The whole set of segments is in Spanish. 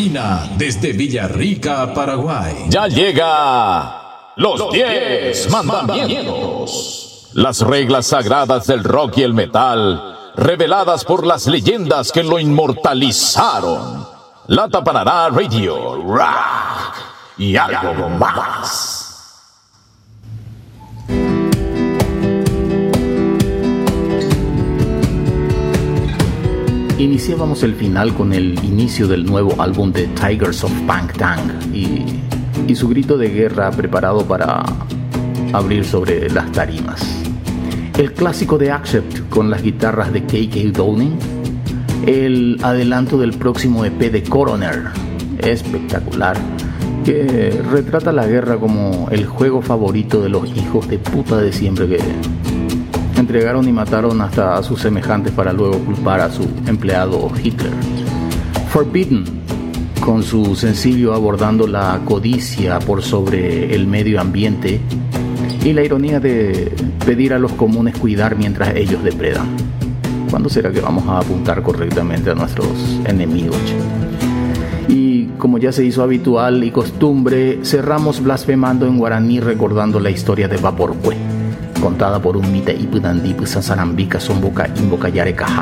Origina desde Villarrica, Paraguay. Ya llega los 10 mandamientos. Las reglas sagradas del rock y el metal, reveladas por las leyendas que lo inmortalizaron. La Tapanará Radio, rock y algo más. Iniciábamos el final con el inicio del nuevo álbum de Tigers of Pangtang y su grito de guerra preparado para abrir sobre las tarimas. El clásico de Accept con las guitarras de KK Downing. El adelanto del próximo EP de Coroner, espectacular, que retrata la guerra como el juego favorito de los hijos de puta de siempre que entregaron y mataron hasta a sus semejantes para luego culpar a su empleado Hitler. Forbidden, con su sencillo abordando la codicia por sobre el medio ambiente y la ironía de pedir a los comunes cuidar mientras ellos depredan. ¿Cuándo será que vamos a apuntar correctamente a nuestros enemigos? Y como ya se hizo habitual y costumbre, cerramos blasfemando en guaraní recordando la historia de Vaporcue, contada por un mita ipudandip sansarambica somboca invocayare caja.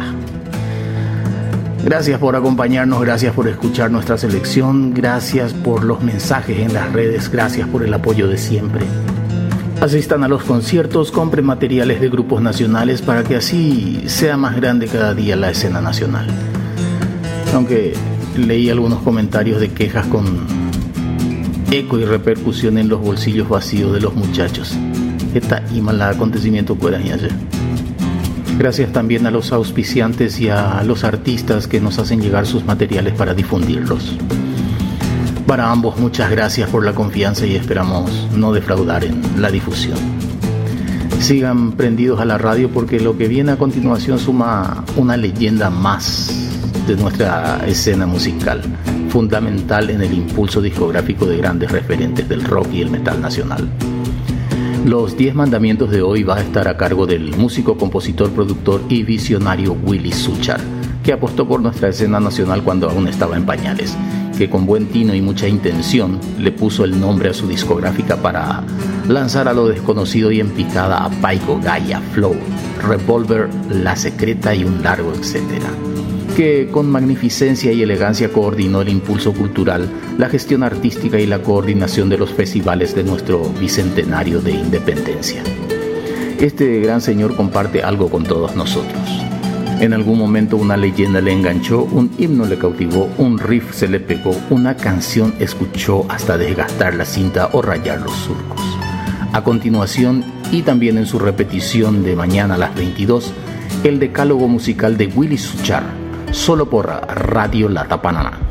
Gracias por acompañarnos, gracias por escuchar nuestra selección, gracias por los mensajes en las redes, gracias por el apoyo de siempre. Asistan a los conciertos, compren materiales de grupos nacionales para que así sea más grande cada día la escena nacional. Aunque leí algunos comentarios de quejas con eco y repercusión en los bolsillos vacíos de los muchachos. Esta y mal acontecimiento fuera y ayer. Gracias también a los auspiciantes y a los artistas que nos hacen llegar sus materiales para difundirlos. Para ambos, muchas gracias por la confianza y esperamos no defraudar en la difusión. Sigan prendidos a la radio porque lo que viene a continuación suma una leyenda más de nuestra escena musical, fundamental en el impulso discográfico de grandes referentes del rock y el metal nacional. Los 10 mandamientos de hoy va a estar a cargo del músico, compositor, productor y visionario Willy Suchar, que apostó por nuestra escena nacional cuando aún estaba en pañales, que con buen tino y mucha intención le puso el nombre a su discográfica para lanzar a lo desconocido y en picada a Paico, Gaia, Flow, Revolver, La Secreta y un largo etcétera, que con magnificencia y elegancia coordinó el impulso cultural, la gestión artística y la coordinación de los festivales de nuestro bicentenario de independencia. Este gran señor comparte algo con todos nosotros. En algún momento una leyenda le enganchó, un himno le cautivó, un riff se le pegó, una canción escuchó hasta desgastar la cinta o rayar los surcos. A continuación, y también en su repetición de mañana a las 22, el decálogo musical de Willy Suchar, solo por Radio La Tapanará.